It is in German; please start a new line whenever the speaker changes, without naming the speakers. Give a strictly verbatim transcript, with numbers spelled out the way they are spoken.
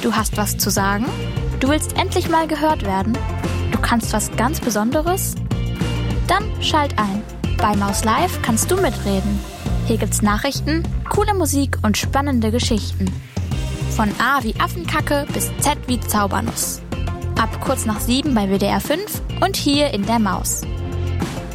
Du hast was zu sagen? Du willst endlich mal gehört werden? Du kannst was ganz Besonderes? Dann schalt ein. Bei Maus Live kannst du mitreden. Hier gibt's Nachrichten, coole Musik und spannende Geschichten. Von A wie Affenkacke bis Z wie Zaubernuss. Ab kurz nach sieben bei W D R fünf und hier in der Maus.